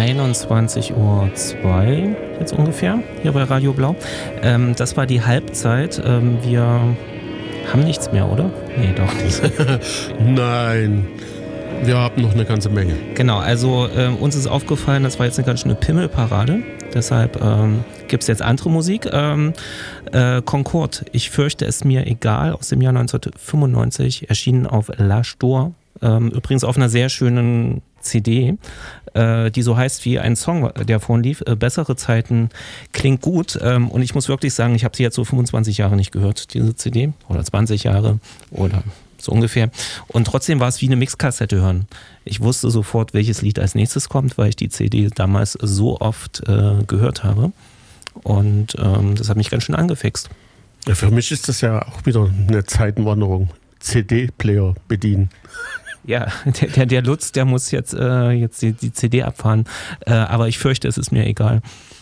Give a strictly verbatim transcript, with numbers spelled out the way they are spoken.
einundzwanzig Uhr zwei jetzt ungefähr, hier bei Radio Blau. Ähm, das war die Halbzeit. Ähm, wir haben nichts mehr, oder? Nee, doch nicht. Nein, wir haben noch eine ganze Menge. Genau, also ähm, uns ist aufgefallen, das war jetzt eine ganz schöne Pimmelparade. Deshalb ähm, gibt es jetzt andere Musik. Ähm, äh, Concorde, ich fürchte es mir egal, aus dem Jahr neunzehnhundertfünfundneunzig, erschienen auf L'Âge d'Or. Ähm, übrigens auf einer sehr schönen C D, äh, die so heißt wie ein Song, der vorhin lief. Äh, Bessere Zeiten klingt gut. Ähm, und ich muss wirklich sagen, ich habe sie jetzt so fünfundzwanzig Jahre nicht gehört, diese C D. Oder zwanzig Jahre oder so ungefähr. Und trotzdem war es wie eine Mixkassette hören. Ich wusste sofort, welches Lied als nächstes kommt, weil ich die C D damals so oft äh, gehört habe. Und ähm, das hat mich ganz schön angefixt. Ja, für mich ist das ja auch wieder eine Zeitenwanderung. C D-Player bedienen. Ja, der, der, der Lutz, der muss jetzt, äh, jetzt die, die C D abfahren. Äh, aber ich fürchte, es ist mir egal.